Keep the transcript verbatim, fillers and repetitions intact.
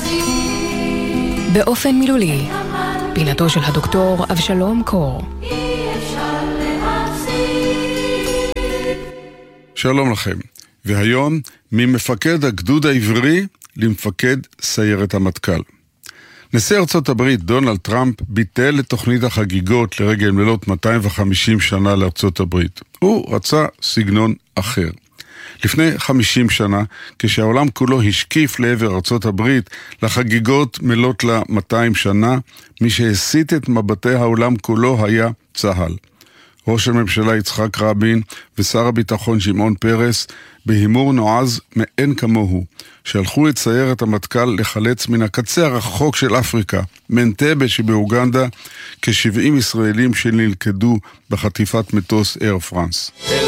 באופן מילולי, פינתו של הדוקטור אבשלום קור. שלום לכם, והיום ממפקד הגדוד העברי למפקד סיירת המטכ"ל. נשיא ארצות הברית דונלד טראמפ ביטל את תוכנית החגיגות לרגל מלאת מאתיים וחמישים שנה לארצות הברית. הוא רצה סגנון אחר. לפני חמישים שנה, כשהעולם כולו השקיף לעבר ארצות הברית לחגיגות מלאות לה מאתיים שנה, מי שהסיט את מבטי העולם כולו היה צה"ל. ראש הממשלה יצחק רבין ושר הביטחון שמעון פרס בהימור נועז מאין כמוהו, שהלכו את סיירת המטכ"ל לחלץ מן הקצה הרחוק של אפריקה, מנטבה שבאוגנדה, כ-שבעים ישראלים שנלכדו בחטיפת מטוס אייר פרנס.